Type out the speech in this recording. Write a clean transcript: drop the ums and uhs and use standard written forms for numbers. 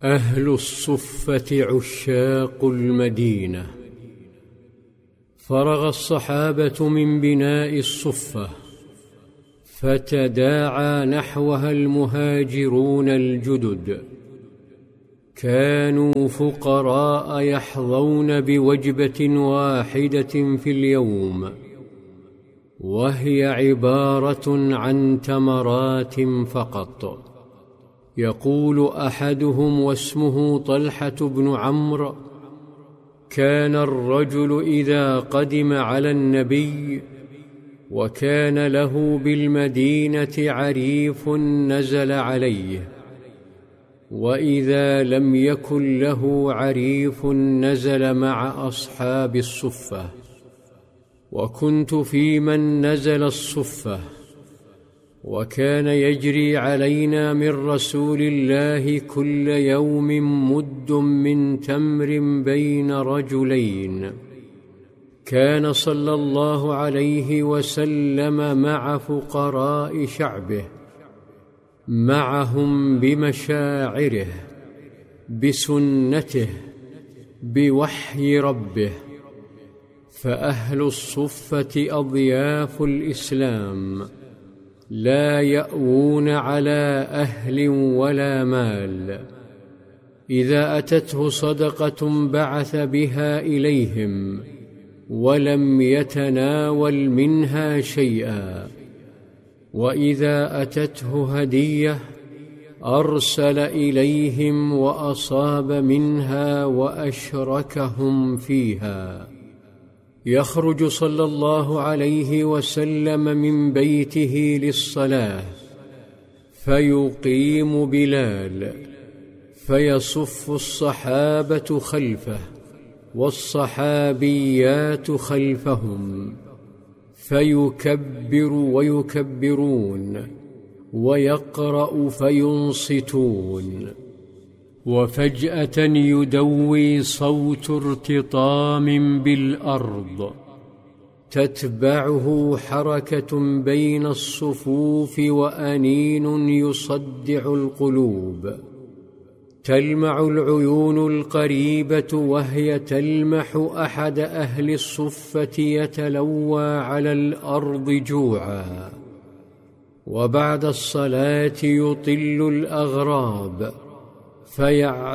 أهل الصفة عشاق المدينة. فرغ الصحابة من بناء الصفة، فتداعى نحوها المهاجرون الجدد. كانوا فقراء يحظون بوجبة واحدة في اليوم، وهي عبارة عن تمرات فقط. يقول أحدهم واسمه طلحة بن عمرو: كان الرجل إذا قدم على النبي وكان له بالمدينة عريف نزل عليه، وإذا لم يكن له عريف نزل مع أصحاب الصفة. وكنت في من نزل الصفة، وكان يجري علينا من رسول الله كل يوم مد من تمر بين رجلين. كان صلى الله عليه وسلم مع فقراء شعبه، معهم بمشاعره، بسنته، بوحي ربه. فأهل الصفة أضياف الإسلام، لا يأوون على أهل ولا مال. إذا أتته صدقة بعث بها إليهم، ولم يتناول منها شيئا. وإذا أتته هدية أرسل إليهم وأصاب منها وأشركهم فيها. يخرج صلى الله عليه وسلم من بيته للصلاة، فيقيم بلال، فيصف الصحابة خلفه والصحابيات خلفهم، فيكبر ويكبرون، ويقرأ فينصتون. وفجأة يدوي صوت ارتطام بالأرض، تتبعه حركة بين الصفوف وأنين يصدع القلوب. تلمع العيون القريبة وهي تلمح أحد أهل الصفة يتلوى على الأرض جوعا. وبعد الصلاة يطل الأغراب